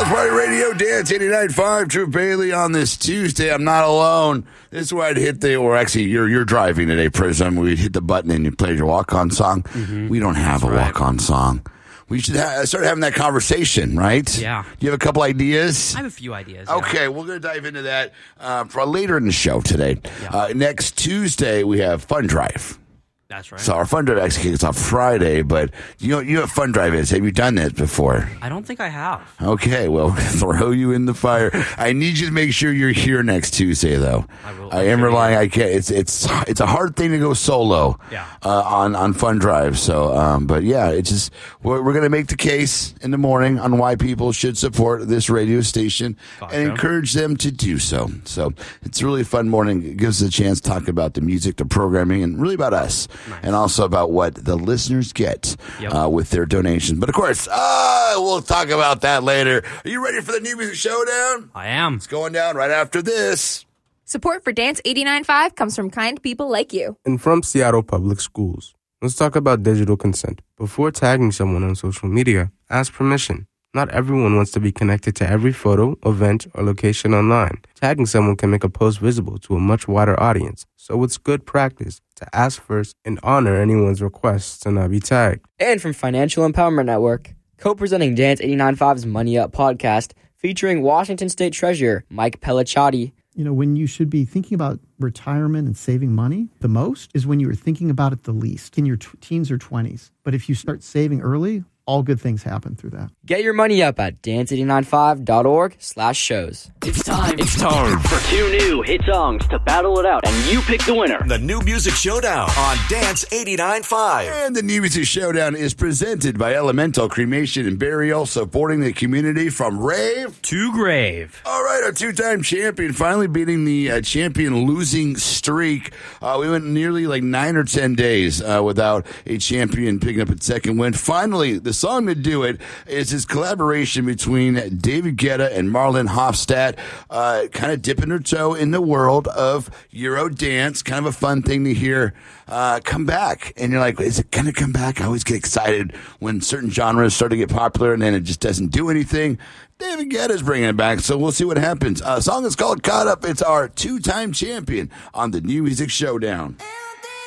House Party Radio, Dance 89.5, Drew Bailey on this Tuesday. I'm not alone. This is where I'd hit or actually, you're driving today, Prism. We'd hit the button and you played your walk-on song. Mm-hmm. We don't have a walk-on song. We should start having that conversation, right? Yeah. Do you have a couple ideas? I have a few ideas. Okay, we're going to dive into that for later in the show today. Yeah. Next Tuesday, we have Fun Drive. That's right. So our Fun Drive actually kicks off Friday, but you know what Fun Drive is. Have you done this before? I don't think I have. Okay, well, throw you in the fire. I need you to make sure you're here next Tuesday, though. I will. I am relying. I can't. It's a hard thing to go solo. Yeah. On Fun Drive. So, but yeah, it's just we're going to make the case in the morning on why people should support this radio station and encourage them to do so. So it's really a fun morning. It gives us a chance to talk about the music, the programming, and really about us. Nice. And also about what the listeners get with their donations. But of course, we'll talk about that later. Are you ready for the New Music Showdown? I am. It's going down right after this. Support for Dance 89.5 comes from kind people like you. And from Seattle Public Schools. Let's talk about digital consent. Before tagging someone on social media, ask permission. Not everyone wants to be connected to every photo, event, or location online. Tagging someone can make a post visible to a much wider audience, so it's good practice to ask first and honor anyone's requests to not be tagged. And from Financial Empowerment Network, co-presenting Dance 89.5's Money Up podcast, featuring Washington State Treasurer Mike Pelliciotti. You know, when you should be thinking about retirement and saving money the most is when you were thinking about it the least, in your teens or 20s. But if you start saving early, all good things happen through that. Get your money up at dance895.org/shows. It's time for two new hit songs to battle it out, and you pick the winner. The New Music Showdown on Dance 89.5. And the New Music Showdown is presented by Elemental Cremation and Burial, supporting the community from rave to grave. All right, our two-time champion finally beating the champion losing streak. We went nearly like 9 or 10 days without a champion picking up its second win. Finally, the song to do it is his collaboration between David Guetta and Marlon Hofstadt, kind of dipping her toe in the world of Euro dance. Kind of a fun thing to hear come back. And you're like, is it going to come back? I always get excited when certain genres start to get popular and then it just doesn't do anything. David Guetta's bringing it back, so we'll see what happens. Song is called Caught Up. It's our two-time champion on the New Music Showdown.